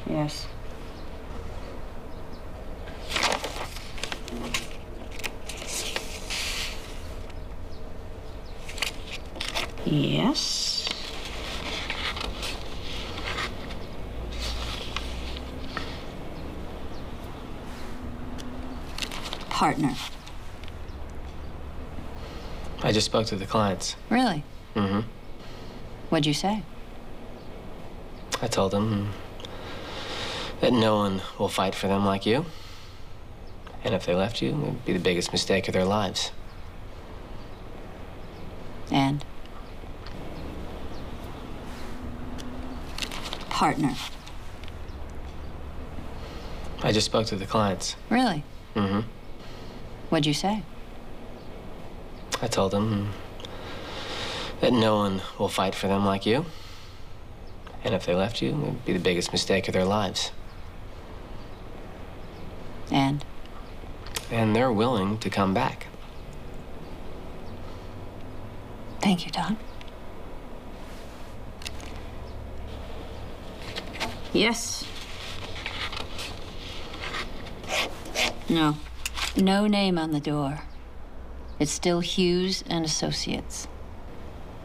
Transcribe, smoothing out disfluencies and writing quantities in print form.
Yes. Yes. Partner. I just spoke to the clients. Really? Mm-hmm. What'd you say? I told them that no one will fight for them like you. And if they left you, it would be the biggest mistake of their lives. And? Partner. I just spoke to the clients. Really? Mm-hmm. What'd you say? I told them that no one will fight for them like you. And if they left you, it would be the biggest mistake of their lives. And? And they're willing to come back. Thank you, Don. Yes. No. No name on the door. It's still Hughes and Associates.